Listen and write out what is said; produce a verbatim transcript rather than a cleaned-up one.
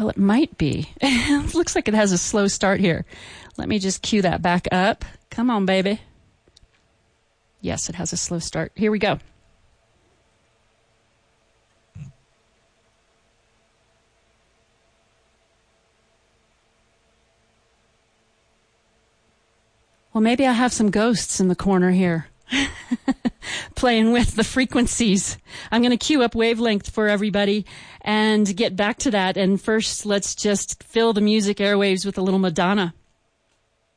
Well, it might be. It looks like it has a slow start here. Let me just cue that back up. Come on, baby. Yes, it has a slow start. Here we go. Well, maybe I have some ghosts in the corner here playing with the frequencies. I'm going to cue up wavelength for everybody and get back to that. And first, let's just fill the music airwaves with a little Madonna.